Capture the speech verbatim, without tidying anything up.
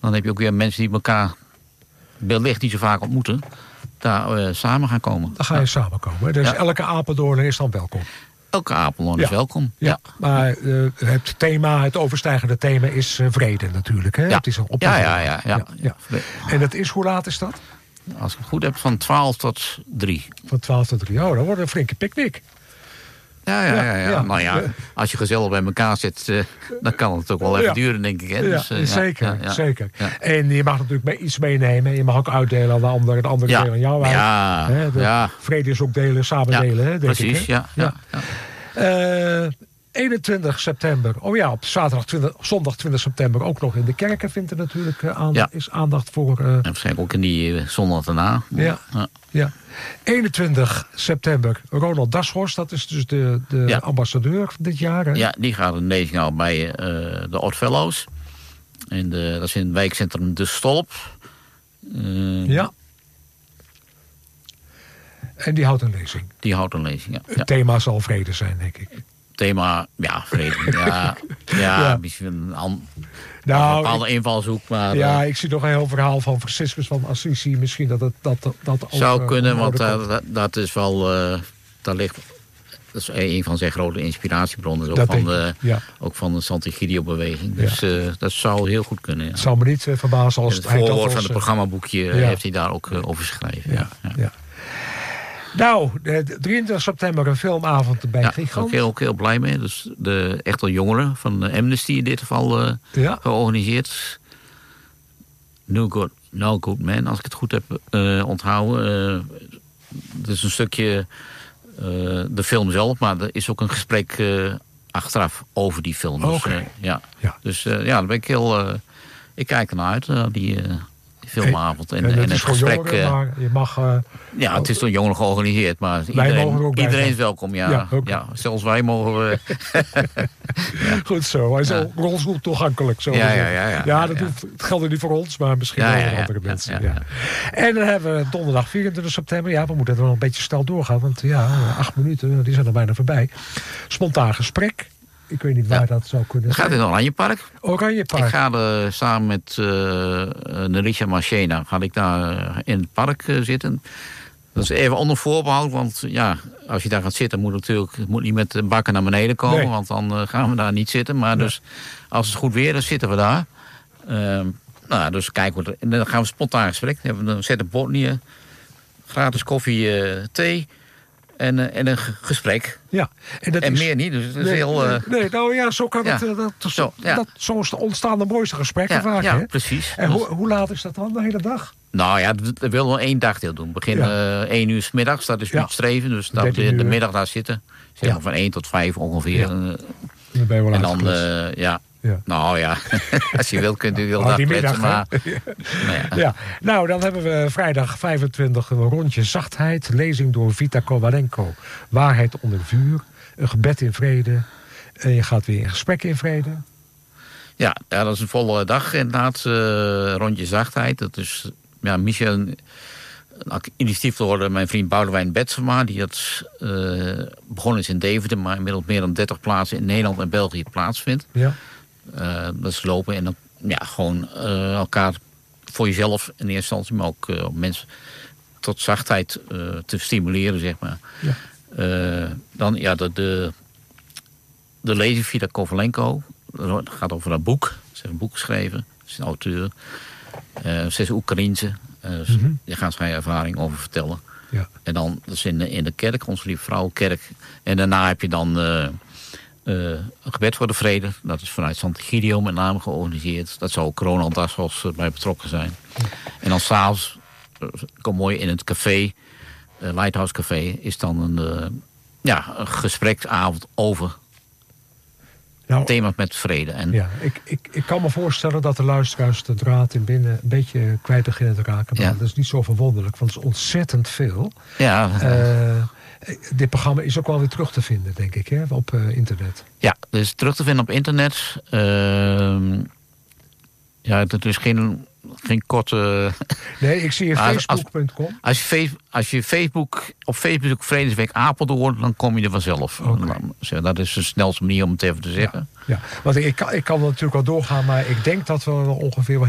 dan heb je ook weer mensen die elkaar wellicht niet zo vaak ontmoeten, daar uh, samen gaan komen. Dan ga je ja. samenkomen. Dus ja. elke Apeldoorner is dan welkom. Elke Apeldoorn is ja. welkom. Ja. ja. Maar uh, het thema, het overstijgende thema is uh, vrede natuurlijk. Hè? Ja. Het is een ja, ja, ja, ja, ja, ja. En dat is, hoe laat is dat? Als ik het goed heb, van twaalf tot drie. Van twaalf tot drie. Oh, dan wordt een flinke picknick. Ja, ja, ja, ja. ja. Nou ja, als je gezellig bij elkaar zit, uh, dan kan het ook wel even ja. duren, denk ik. Hè? Ja, dus, uh, zeker, ja, ja, zeker. Ja. En je mag natuurlijk mee iets meenemen. Je mag ook uitdelen aan de andere, de andere ja. deel aan jou uit. Ja, Hè? De ja. Vrede is ook delen, samen ja, delen. Hè, denk precies, ik, hè? ja. ja. ja. ja. Uh, eenentwintig september. Oh ja, op zaterdag twintig, zondag twintig september ook nog in de kerken vindt er natuurlijk uh, aandacht, ja. is aandacht voor. Uh, en waarschijnlijk ook in die uh, zondag daarna. Ja, ja. ja. eenentwintig september Ronald Dashorst, dat is dus de, de ja. ambassadeur van dit jaar. Hè? Ja, die gaat een lezing houden bij uh, de Odd Fellows. En de, dat is in het wijkcentrum De Stolp. Uh, ja. En die houdt een lezing. Die houdt een lezing, ja. Het ja. thema zal vrede zijn, denk ik. Thema, ja, vrede. Ja, ja, ja. misschien een, an, nou, een bepaalde ik, invalshoek. Maar, ja, uh, ik zie nog een heel verhaal van Franciscus van Assisi. Misschien dat het dat, dat, dat zou ook, kunnen, uh, want uh, dat, dat is wel... Uh, daar ligt, dat is een van zijn grote inspiratiebronnen. Ook, van de, ja. ook van de Sant'Egidio-beweging. Dus ja. uh, dat zou heel goed kunnen. Ja. Het zou me niet uh, verbazen als het het voorwoord van het programmaboekje ja. heeft hij daar ook uh, over geschreven. Ja. Ja. Ja. Nou, drieëntwintig september een filmavond bij ja, Gigant. Ook heel, ook heel blij mee. Dus de echte jongeren van Amnesty in dit geval uh, ja. georganiseerd. No Good, no Good Man, als ik het goed heb uh, onthouden. Uh, het is een stukje uh, de film zelf, maar er is ook een gesprek uh, achteraf over die film. Dus, okay. uh, ja. Ja. dus uh, ja, daar ben ik heel... Uh, ik kijk ernaar uit, uh, die... Uh, filmavond en, en, en het, het gesprek. Jongeren, uh, maar je mag, uh, ja, het is door jongeren georganiseerd, maar iedereen, iedereen is welkom. Ja, ja, ja, zelfs wij mogen we. ja. Goed zo, hij is ja. ook ons goed toegankelijk. Zo ja, ja, ja, ja, ja, dat ja. hoeft, het geldt niet voor ons, maar misschien ja, wel ja, voor ja, andere ja, mensen. Ja, ja, ja. En dan hebben we donderdag vierentwintig september. Ja, we moeten er wel een beetje snel doorgaan, want ja, acht minuten, die zijn er bijna voorbij. Spontaan gesprek. Ik weet niet waar ja. dat zou kunnen zijn. Gaat in het Oranjepark. Oranjepark. Ik ga er samen met uh, Nerisha Marchena ga ik daar in het park uh, zitten. Dat is even onder voorbehoud, want ja, als je daar gaat zitten moet natuurlijk het moet niet met de bakken naar beneden komen, nee. want dan uh, gaan we daar niet zitten. Maar nee. dus als het goed weer is, zitten we daar. Uh, nou, dus kijken we. En dan gaan we spontaan gesprek. Dan hebben we een zet bord neer, gratis koffie, uh, thee. En, uh, en een gesprek. Ja. En, dat en is, meer niet. Dus dat is nee, heel... Uh, nee, nou ja, zo kan ja. het. Uh, dat, zo, zo, ja. dat, zo ontstaan de mooiste gesprekken ja, vaak. Ja, hè? precies. En dus, hoe, hoe laat is dat dan, de hele dag? Nou ja, dat willen we één dagdeel doen. Begin ja. uh, één uur 's middags, dat is ja. het streven. Dus dat we de middag daar zitten. Zeg maar ja. van één tot vijf ongeveer. Ja. Uh, dan ben je wel en dan, uh, ja... Ja. Nou ja, als je wilt kunt u heel dag kletsen, maar... nou, ja. Ja. nou, dan hebben we vrijdag vijfentwintig een rondje zachtheid. Lezing door Vita Kovalenko. Waarheid onder vuur. Een gebed in vrede. En je gaat weer in gesprek in vrede. Ja, ja dat is een volle dag inderdaad. Uh, rondje zachtheid. Dat is, ja, Michel... Een initiatief door mijn vriend Boudewijn Betsema. Die had uh, begonnen is in Deventer, maar inmiddels meer dan dertig plaatsen in Nederland en België plaatsvindt. Ja. Uh, dat is lopen en dan ja, gewoon uh, elkaar voor jezelf in eerste instantie, maar ook uh, mensen tot zachtheid uh, te stimuleren, zeg maar. Ja. Uh, dan ja, de, de, de lezing Vita Kovalenko. Dat gaat over een boek. Ze heeft een boek geschreven. Ze is een auteur. Uh, ze is Oekraïense. Uh, mm-hmm. Daar gaan ze haar ervaring over vertellen. Ja. En dan, dat is in de, in de kerk, onze lieve vrouwenkerk. En daarna heb je dan uh, uh, een gebed voor de vrede. Dat is vanuit Sant'Egidio met name georganiseerd. Dat zou ook Ronald Dashorst bij betrokken zijn. Ja. En dan s'avonds, uh, kom mooi in het café, uh, Lighthouse Café, is dan een, uh, ja, een gespreksavond over nou, thema met vrede. En ja, ik, ik, ik kan me voorstellen dat de luisteraars de draad in binnen een beetje kwijt beginnen te raken. Maar ja. dat is niet zo verwonderlijk, want het is ontzettend veel. Ja. Uh, dit programma is ook wel weer terug te vinden, denk ik, hè, op uh, internet. Ja, het is terug te vinden op internet. Uh, ja, het is geen... Geen korte... Nee, ik zie je facebook punt com. Als, als, je, als je Facebook, op Facebook Vredesweek Apeldoorn, dan kom je er vanzelf. Okay. Dat is de snelste manier om het even te zeggen. Ja, ja. Want ik, ik kan, ik kan natuurlijk wel doorgaan, maar ik denk dat we ongeveer...